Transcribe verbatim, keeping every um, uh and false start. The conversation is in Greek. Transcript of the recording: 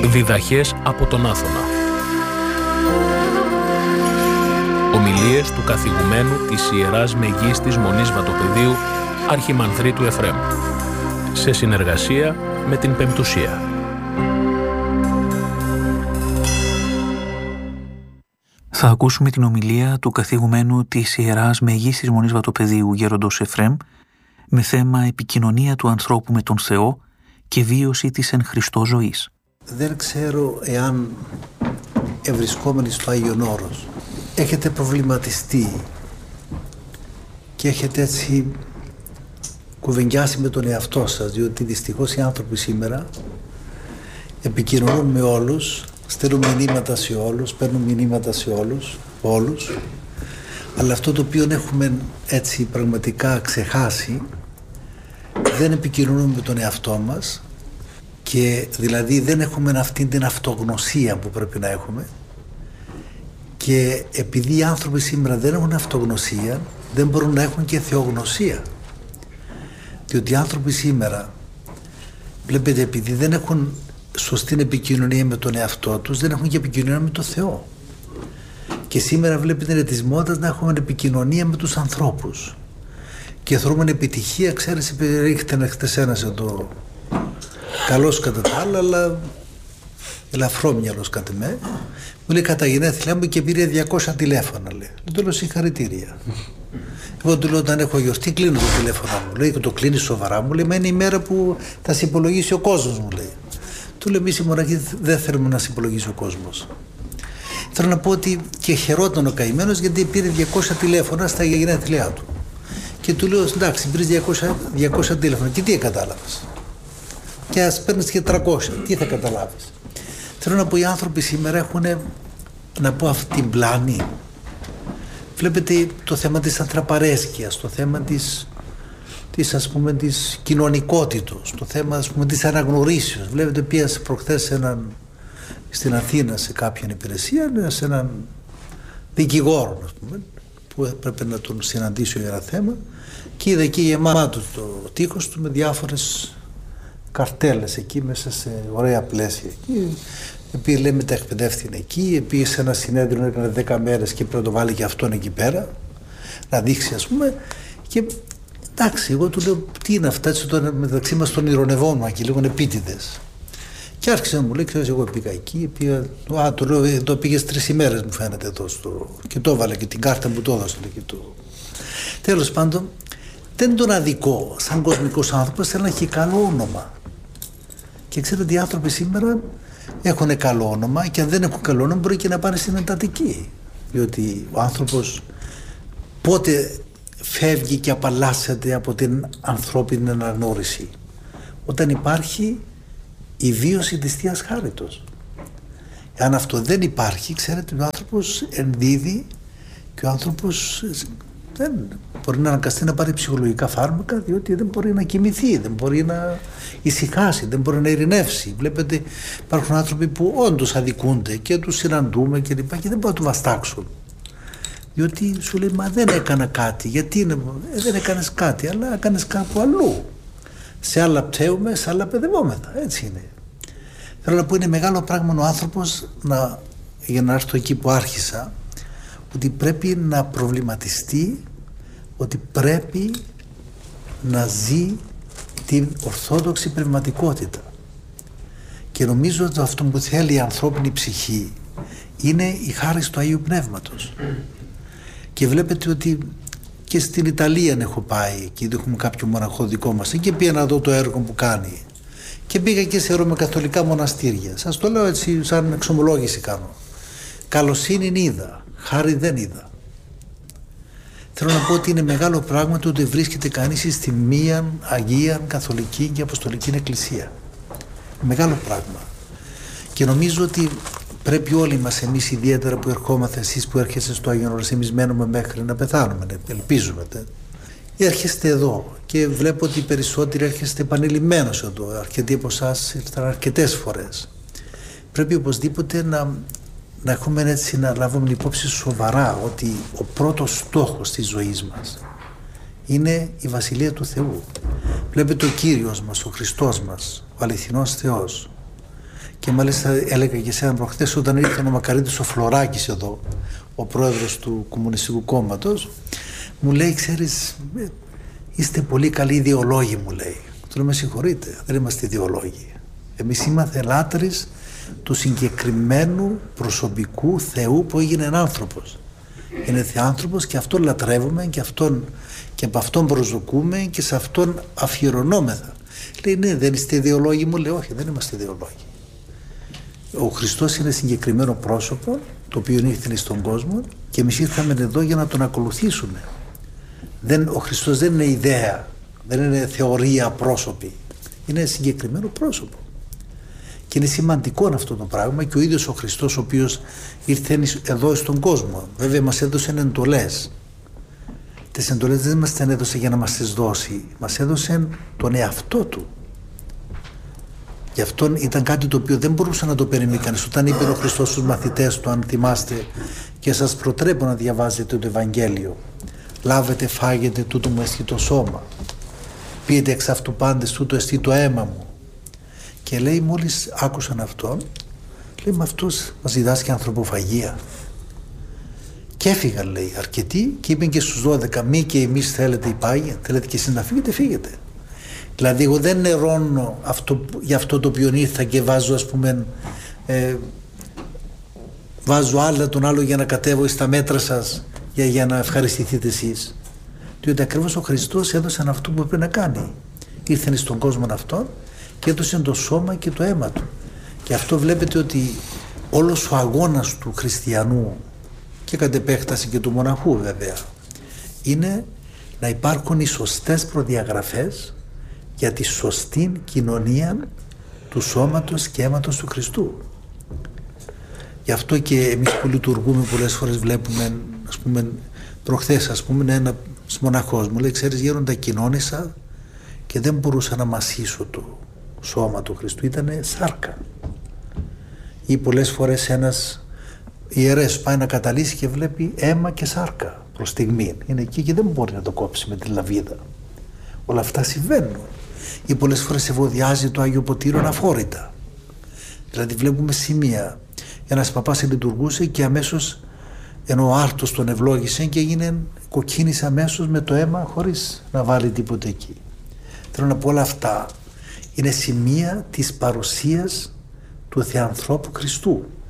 Διδαχές από τον Άθωνα. Ομιλίες του καθηγουμένου της Ιεράς Μεγίστης Μονής Βατοπεδίου Αρχιμανδρίτου Εφραίμ, σε συνεργασία με την Πεμπτουσία. Θα ακούσουμε την ομιλία του καθηγουμένου της Ιεράς Μεγίστης Μονής Βατοπεδίου Γέροντος Εφραίμ με θέμα επικοινωνία του ανθρώπου με τον Θεό και βίωση της εν Χριστώ ζωής. Δεν ξέρω εάν ευρισκόμενοι στο Άγιον Όρος έχετε προβληματιστεί και έχετε έτσι κουβεντιάσει με τον εαυτό σας, διότι δυστυχώς οι άνθρωποι σήμερα επικοινωνούν με όλους, στέλνουν μηνύματα σε όλους, παίρνουν μηνύματα σε όλους, όλους, αλλά αυτό το οποίο έχουμε έτσι πραγματικά ξεχάσει, δεν επικοινωνούμε με τον εαυτό μας, και δηλαδή δεν έχουμε αυτή την αυτογνωσία που πρέπει να έχουμε, και επειδή οι άνθρωποι σήμερα δεν έχουν αυτογνωσία, δεν μπορούν να έχουν και θεογνωσία, διότι οι άνθρωποι σήμερα, βλέπετε, επειδή δεν έχουν σωστή επικοινωνία με τον εαυτό τους, δεν έχουν και επικοινωνία με τον Θεό. Και σήμερα βλέπετε είναι της μόδας να έχουμε επικοινωνία με τους ανθρώπους και θέλουμε επιτυχία. Ξέρεις, ρίχτε να χτες ένας εδώ καλός κατά τα άλλα, αλλά ελαφρόμυαλος κατά με, μου λέει κατά γενέθλιά μου και πήρε διακόσια τηλέφωνα, λέει. Του λέω συγχαρητήρια. Εγώ του λέω όταν έχω γιορτή κλείνω το τηλέφωνο μου, λέει, και το κλείνει σοβαρά, μου λέει, μα είναι η μέρα που θα σε υπολογίσει ο κόσμος, μου λέει. Του λέω, εμείς οι μοναχοί δεν θέλουμε να σε υπολογίσει ο κόσμος. Θέλω να πω ότι και χαιρόταν ο καημένος γιατί πήρε διακόσια τηλέφωνα στα γενέθλιά του. Και του λέω, εντάξει, πήρες διακόσια, διακόσια τηλέφωνα και τι κατάλαβες? Και ας παίρνεις και τριακόσια, τι θα καταλάβεις? Θέλω να πω, οι άνθρωποι σήμερα έχουν, να πω, αυτή την πλάνη. Βλέπετε το θέμα της ανθραπαρέσκειας, το θέμα της, της, ας πούμε, της κοινωνικότητος, το θέμα, ας πούμε, της αναγνωρίσεως. Βλέπετε, πήγα προχθές έναν, στην Αθήνα σε κάποια υπηρεσία, σε έναν δικηγόρο, ας πούμε, που έπρεπε να τον συναντήσει για ένα θέμα, και είδα εκεί γεμάτο το τείχος του με διάφορες καρτέλες εκεί μέσα σε ωραία πλαίσια. Εκεί, επειδή λέμε τα εκπαιδεύτηκε εκεί, επειδή σε ένα συνέδριο έκανε δέκα μέρες και πρέπει να το βάλει και αυτόν εκεί πέρα, να δείξει, ας πούμε. Και εντάξει, εγώ του λέω, τι είναι αυτά, έτσι τώρα μεταξύ μας τον ηρωνευόμουν και λίγο επίτηδες. Και άρχισε να μου λέει, ξέρεις, εγώ πήγα εκεί, πήγα, α, του λέω, εδώ πήγες τρεις ημέρες μου φαίνεται εδώ στο, και το έβαλε και την κάρτα μου το έδωσε. Το... Τέλος πάντων, δεν τον αδικό, σαν κοσμικός άνθρωπος θέλει να έχει καλό όνομα. Και ξέρετε, οι άνθρωποι σήμερα έχουν καλό όνομα και αν δεν έχουν καλό όνομα μπορεί και να πάνε στην εντατική. Διότι ο άνθρωπος πότε φεύγει και απαλλάσσεται από την ανθρώπινη αναγνώριση? Όταν υπάρχει η βίωση της Θείας Χάριτος. Αν αυτό δεν υπάρχει, ξέρετε, ο άνθρωπος ενδίδει και ο άνθρωπος δεν μπορεί να αναγκαστεί να πάρει ψυχολογικά φάρμακα, διότι δεν μπορεί να κοιμηθεί, δεν μπορεί να ησυχάσει, δεν μπορεί να ειρηνεύσει. Βλέπετε, υπάρχουν άνθρωποι που όντως αδικούνται και τους συναντούμε και λοιπά και δεν μπορούν να του βαστάξουν. Διότι σου λέει, μα δεν έκανα κάτι. Γιατί είναι, ε, δεν έκανες κάτι, αλλά έκανες κάπου αλλού. Σε άλλα πταίουμε, σε άλλα παιδευόμεθα. Έτσι είναι. Θέλω να πω, είναι μεγάλο πράγμα ο άνθρωπος, να, για να έρθω εκεί που άρχισα, ότι πρέπει να προβληματιστεί, ότι πρέπει να ζει την ορθόδοξη πνευματικότητα. Και νομίζω ότι αυτό που θέλει η ανθρώπινη ψυχή είναι η χάρις του Αγίου Πνεύματος. Και βλέπετε ότι και στην Ιταλία έχω πάει, εκεί έχουμε κάποιο μοναχό δικό μας, και πήγα να δω το έργο που κάνει. Και πήγα και σε ρωμαιοκαθολικά μοναστήρια. Σας το λέω έτσι σαν εξομολόγηση κάνω. Καλοσύνη είδα, χάρη δεν είδα. Θέλω να πω ότι είναι μεγάλο πράγμα το ότι βρίσκεται κανείς στη μία Αγία Καθολική και Αποστολική Εκκλησία. Μεγάλο πράγμα. Και νομίζω ότι πρέπει όλοι μας, εμείς ιδιαίτερα που ερχόμαστε, εσείς που έρχεστε στο Άγιον Όρος, εμείς μένουμε μέχρι να πεθάνουμε, ελπίζουμε. Έρχεστε εδώ και βλέπω ότι οι περισσότεροι έρχεστε επανειλημμένως εδώ. Αρκετοί από εσάς ήρθαν αρκετές φορές. Πρέπει οπωσδήποτε να, να έχουμε έτσι, να λάβουμε υπόψη σοβαρά ότι ο πρώτος στόχος της ζωής μας είναι η Βασιλεία του Θεού. Βλέπετε ο Κύριος μας, ο Χριστός μας, ο αληθινός Θεός. Και μάλιστα έλεγα και εσένα προχθές, όταν ήρθε ο Μακαρίτης ο Φλωράκης εδώ, ο πρόεδρος του Κομμουνιστικού Κόμματος, μου λέει, ξέρεις, είστε πολύ καλοί ιδεολόγοι, μου λέει. Του λέω, με συγχωρείτε, δεν είμαστε ιδεολόγοι. Εμείς είμαστε λάτρεις του συγκεκριμένου προσωπικού Θεού που έγινε άνθρωπος. Είναι θεάνθρωπος και αυτόν λατρεύουμε και, αυτόν, και από αυτόν προσδοκούμε και σε αυτόν αφιερωνόμεθα. Λέει, ναι, δεν είστε ιδεολόγοι, μου λέει, όχι, δεν είμαστε ιδεολόγοι. Ο Χριστός είναι συγκεκριμένο πρόσωπο, το οποίο ήρθε στον κόσμο και εμείς ήρθαμε εδώ για να τον ακολουθήσουμε. Δεν, ο Χριστός δεν είναι ιδέα, δεν είναι θεωρία πρόσωπη, είναι συγκεκριμένο πρόσωπο. Και είναι σημαντικό αυτό το πράγμα και ο ίδιος ο Χριστός, ο οποίος ήρθε εδώ στον κόσμο, βέβαια μας έδωσε εντολές. Τις εντολές δεν μας τις έδωσε για να μας τις δώσει, μας έδωσε τον εαυτό του. Γι' αυτό ήταν κάτι το οποίο δεν μπορούσε να το περιμένει κανείς. Όταν είπε ο Χριστός στους μαθητές του, αν θυμάστε, και σας προτρέπω να διαβάζετε το Ευαγγέλιο, λάβετε, φάγετε, τούτο μου εστί το σώμα, πείτε εξ αυτού πάντες, τούτο εστί το αίμα μου. Και λέει, μόλις άκουσαν αυτόν, λέει, με αυτός μας διδάσκει ανθρωποφαγία. Και έφυγαν, λέει, αρκετοί, και είπαν και στους δώδεκα, μη και εμείς θέλετε οι πάγοι, θέλετε και εσείς να φύγετε, φύγετε. Δηλαδή εγώ δεν νερώνω αυτό, για αυτό το οποίο ήρθα και βάζω, ας πούμε, ε, βάζω άλλα τον άλλο για να κατέβω στα μέτρα σας, για, για να ευχαριστηθείτε εσείς. Διότι ακριβώς ο Χριστός έδωσε αυτό που πρέπει να κάνει. Ήρθε στον κόσμο αυτόν και έδωσε το σώμα και το αίμα του. Και αυτό βλέπετε ότι όλος ο αγώνας του χριστιανού και κατ' επέκταση και του μοναχού βέβαια είναι να υπάρχουν οι σωστές προδιαγραφές για τη σωστή κοινωνία του σώματος και αίματος του Χριστού. Γι' αυτό και εμείς που λειτουργούμε πολλές φορές βλέπουμε, ας πούμε, προχθές ας πούμε ένας μοναχός μου λέει, ξέρεις γέροντα, κοινώνησα και δεν μπορούσα να μασίσω το σώμα του Χριστού, ήτανε σάρκα. Ή πολλές φορές ένας ιερέας πάει να καταλύσει και βλέπει αίμα και σάρκα προς στιγμή. Είναι εκεί και δεν μπορεί να το κόψει με τη λαβίδα. Όλα αυτά συμβαίνουν. Ή πολλές φορές ευωδιάζει το Άγιο Ποτήριο αφόρητα. Δηλαδή βλέπουμε σημεία. Ένας παπάς λειτουργούσε και αμέσως, ενώ ο άρτος τον ευλόγησε και έγινε, κοκκίνησε αμέσως με το αίμα χωρίς να βάλει τίποτε εκεί. Θέλω να πω, όλα αυτά είναι σημεία της παρουσίας του Θεανθρώπου Χριστού.